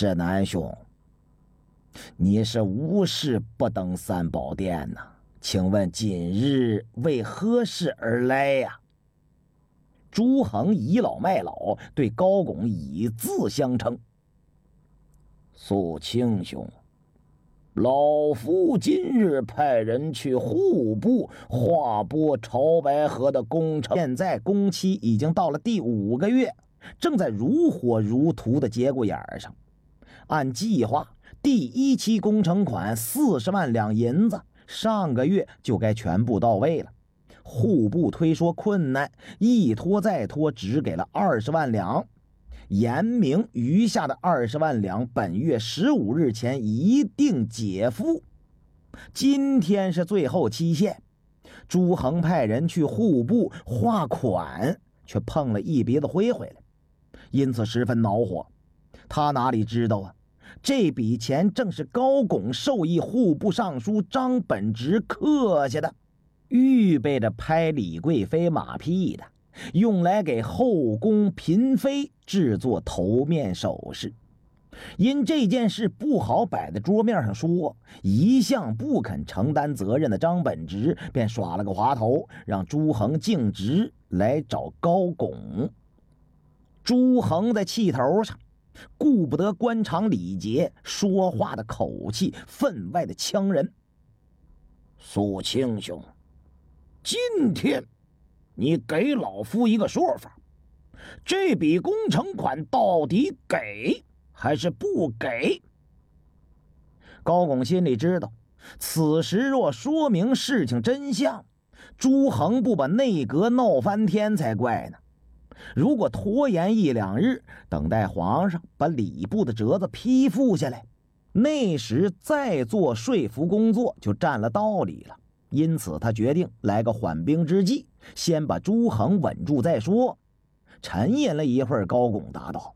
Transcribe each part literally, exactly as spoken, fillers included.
石南兄，你是无事不登三宝殿呐？请问今日为何事而来呀？朱恒倚老卖老，对高拱以字相称。肃清兄，老夫今日派人去户部划拨潮白河的工程，现在工期已经到了第五个月，正在如火如荼的节骨眼上。按计划，第一期工程款四十万两银子，上个月就该全部到位了。户部推说困难，一拖再拖，只给了二十万两，言明余下的二十万两本月十五日前一定解付。今天是最后期限，朱恒派人去户部划款，却碰了一鼻子灰回来，因此十分恼火。他哪里知道啊，这笔钱正是高拱授意户部尚书张本直刻下的，预备着拍李贵妃马屁的，用来给后宫嫔妃制作头面首饰。因这件事不好摆在桌面上说，一向不肯承担责任的张本直便耍了个滑头，让朱恒径直来找高拱。朱恒在气头上，顾不得官场礼节，说话的口气分外的呛人。肃清兄，今天你给老夫一个说法，这笔工程款到底给还是不给？高拱心里知道，此时若说明事情真相，朱恒不把内阁闹翻天才怪呢。如果拖延一两日，等待皇上把礼部的折子批复下来，那时再做说服工作就占了道理了。因此他决定来个缓兵之计，先把朱恒稳住再说。沉吟了一会儿，高拱答道：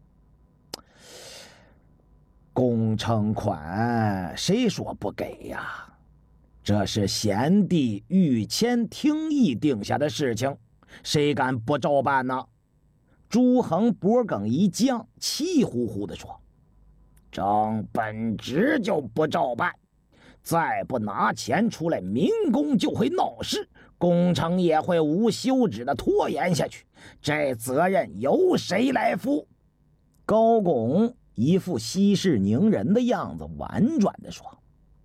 工程款谁说不给呀？这是贤弟御前听议定下的事情，谁敢不照办呢？朱恒脖梗一僵，气呼呼地说：张本直就不照办，再不拿钱出来，民工就会闹事，工程也会无休止的拖延下去，这责任由谁来负？高拱一副息事宁人的样子，婉转地说：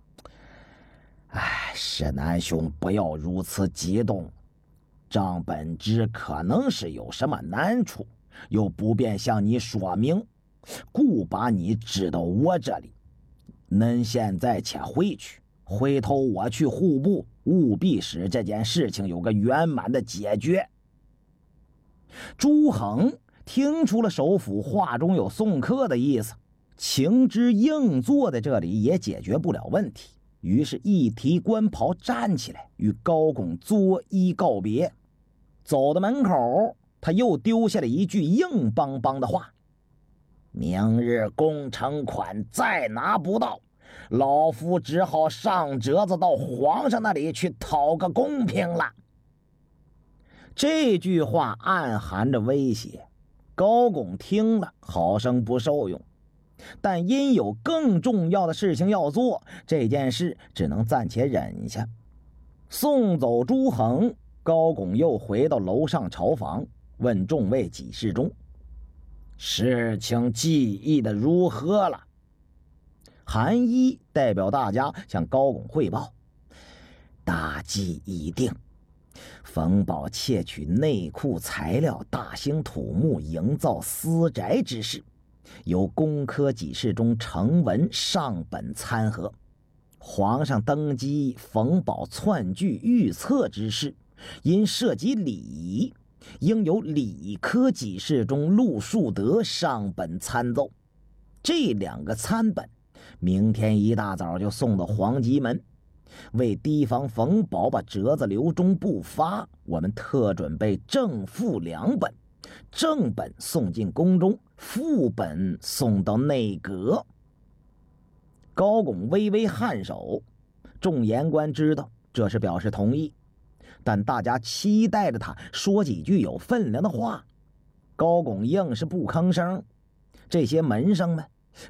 哎，石南兄不要如此激动，张本直可能是有什么难处，又不便向你说明，故把你支到我这里。恁现在且回去，回头我去户部，务必使这件事情有个圆满的解决。朱恒听出了首府话中有送客的意思，情之硬坐在这里也解决不了问题，于是一提官袍站起来，与高拱作揖告别。走到门口，他又丢下了一句硬邦邦的话：明日工程款再拿不到，老夫只好上折子到皇上那里去讨个公平了。这句话暗含着威胁，高拱听了好生不受用，但因有更重要的事情要做，这件事只能暂且忍下。送走朱恒，高拱又回到楼上朝房，问众位几事中：事情记忆的如何了？韩一代表大家向高拱汇报：大计已定，冯保窃取内库材料，大兴土木，营造私宅之事，由工科给事中程文上本参合。皇上登基，冯保篡据预测之事，因涉及礼仪，应由理科给事中陆树德上本参奏。这两个参本明天一大早就送到皇极门。为提防冯保把折子留中不发，我们特准备正副两本，正本送进宫中，副本送到内阁。高拱微微颔首，众言官知道这是表示同意，但大家期待着他说几句有分量的话。高拱硬是不吭声，这些门生们